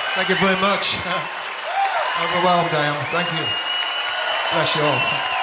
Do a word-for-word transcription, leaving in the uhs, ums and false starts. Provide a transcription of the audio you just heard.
Thank you very much. Overwhelmed I am. Thank you. Bless you all.